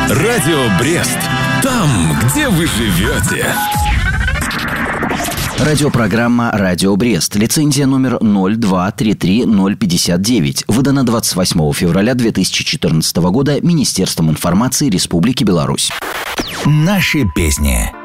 Радио Брест. Там, где вы живете. Радиопрограмма «Радио Брест». Лицензия номер 0233059. Выдана 28 февраля 2014 года Министерством информации Республики Беларусь. Наши песни.